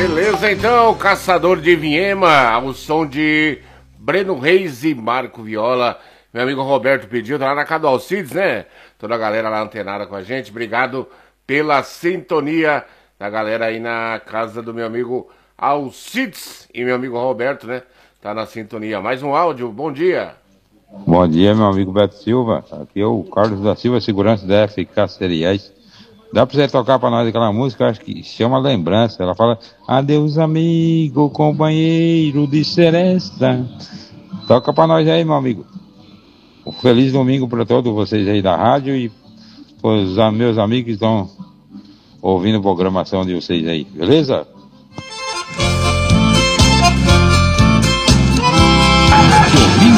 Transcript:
Beleza, então, Caçador de Vinhema, ao som de Breno Reis e Marco Viola. Meu amigo Roberto pediu, tá lá na casa do Alcides, né? Toda a galera lá antenada com a gente. Obrigado pela sintonia da galera aí na casa do meu amigo Alcides e meu amigo Roberto, né? Tá na sintonia. Mais um áudio, bom dia. Bom dia, meu amigo Beto Silva. Aqui é o Carlos da Silva, segurança da FK Cereais. Dá pra você tocar pra nós aquela música, acho que chama Lembrança. Ela fala, adeus amigo, companheiro de seresta. Toca pra nós aí, meu amigo. Um feliz domingo pra todos vocês aí da rádio e os meus amigos que estão ouvindo a programação de vocês aí, beleza?